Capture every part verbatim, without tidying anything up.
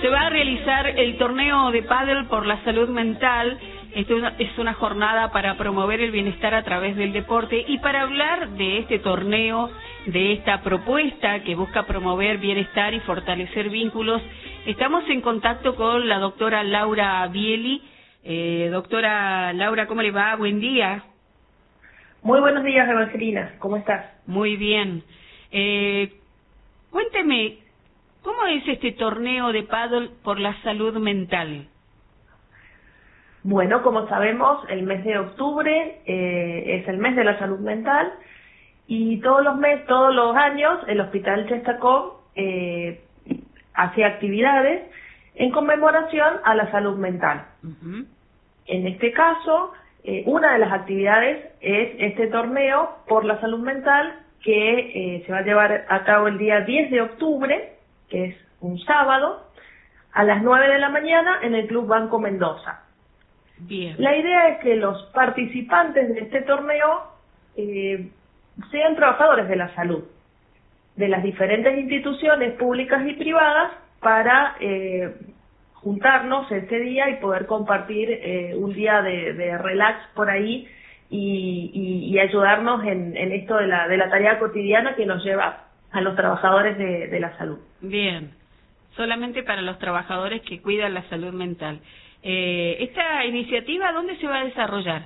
se va a realizar el torneo de pádel por la salud mental. Esto es una jornada para promover el bienestar a través del deporte, y para hablar de este torneo, de esta propuesta que busca promover bienestar y fortalecer vínculos, estamos en contacto con la doctora Laura Bieli. Eh, doctora Laura, ¿cómo le va? Buen día. Muy buenos días, Evangelina. ¿Cómo estás? Muy bien. Eh, cuénteme, ¿cómo es este torneo de pádel por la salud mental? Bueno, como sabemos, el mes de octubre eh, es el mes de la salud mental, y todos los meses, todos los años, el Hospital Chestacó eh, hace actividades en conmemoración a la salud mental. Uh-huh. En este caso, eh, una de las actividades es este torneo por la salud mental, que eh, se va a llevar a cabo el día diez de octubre, que es un sábado, a las nueve de la mañana en el Club Banco Mendoza. Bien. La idea es que los participantes de este torneo eh, sean trabajadores de la salud, de las diferentes instituciones públicas y privadas, para eh, juntarnos ese día y poder compartir eh, un día de, de relax por ahí y, y, y ayudarnos en, en esto de la, de la tarea cotidiana que nos lleva a los trabajadores de, de la salud. Bien, solamente para los trabajadores que cuidan la salud mental. Eh, ¿Esta iniciativa dónde se va a desarrollar?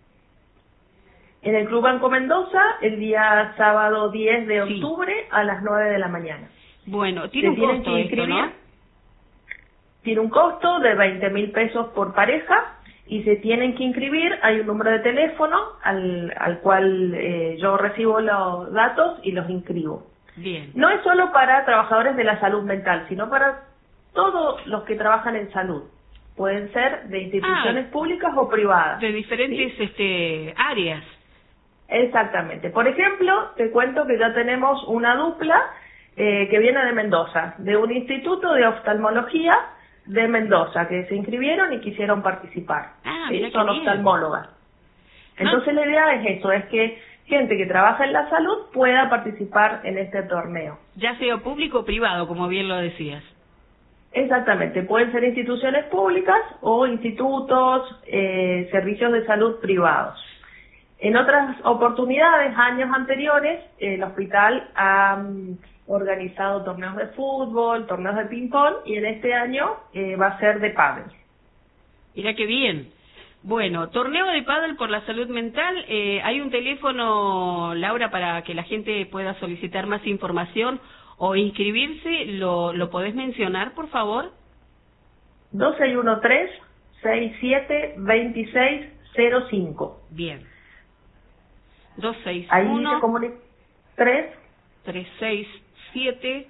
En el Club Banco Mendoza, el día sábado diez de octubre, sí, a las nueve de la mañana. Bueno, tiene un costo esto, ¿no? Tiene un costo de veinte mil pesos por pareja, y se tienen que inscribir. Hay un número de teléfono al, al cual eh, yo recibo los datos y los inscribo. Bien. No es solo para trabajadores de la salud mental, sino para todos los que trabajan en salud. Pueden ser de instituciones ah, públicas o privadas. De diferentes ¿sí? este, áreas. Exactamente. Por ejemplo, te cuento que ya tenemos una dupla eh, que viene de Mendoza, de un instituto de oftalmología de Mendoza, que se inscribieron y quisieron participar. Ah, ¿sí? mira, son qué bien. oftalmólogas. Entonces ah. la idea es eso, es que gente que trabaja en la salud pueda participar en este torneo. Ya sea público o privado, como bien lo decías. Exactamente, pueden ser instituciones públicas o institutos, eh, servicios de salud privados. En otras oportunidades, años anteriores, el hospital ha um, organizado torneos de fútbol, torneos de ping-pong, y en este año eh, va a ser de pádel. Mira qué bien. Bueno, torneo de pádel por la salud mental. Eh, ¿hay un teléfono, Laura, para que la gente pueda solicitar más información o inscribirse? ¿Lo, lo podés mencionar, por favor? dos seis uno tres, seis siete dos seis cero cinco. Bien. dos seis uno. Ahí se comunica. tres. tres seis siete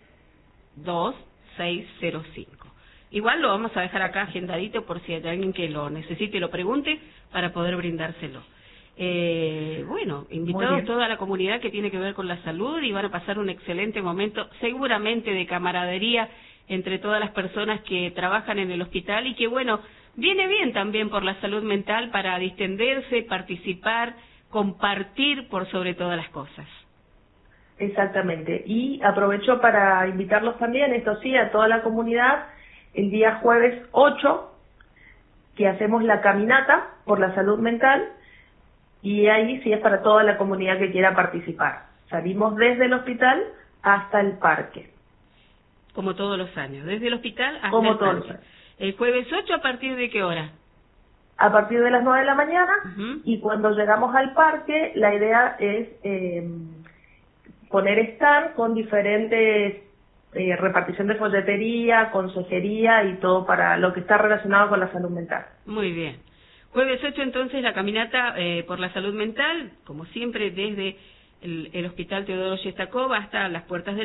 dos seis cero cinco. Igual lo vamos a dejar acá agendadito por si hay alguien que lo necesite y lo pregunte para poder brindárselo. Eh, bueno, invitados toda la comunidad que tiene que ver con la salud, y van a pasar un excelente momento, seguramente de camaradería entre todas las personas que trabajan en el hospital, y que bueno, viene bien también por la salud mental para distenderse, participar, compartir por sobre todas las cosas. Exactamente, y aprovecho para invitarlos también, esto sí, a toda la comunidad, el día jueves ocho, que hacemos la caminata por la salud mental, y ahí sí es para toda la comunidad que quiera participar. Salimos desde el hospital hasta el parque. Como todos los años, desde el hospital hasta Como el todos parque. Los años. El jueves ocho, ¿a partir de qué hora? A partir de las nueve de la mañana, uh-huh. y cuando llegamos al parque, la idea es eh, poner stand con diferentes eh, repartición de folletería, consejería y todo para lo que está relacionado con la salud mental. Muy bien. Jueves ocho, entonces, la caminata eh, por la salud mental, como siempre, desde el, el Hospital Teodoro Chestacó hasta las puertas del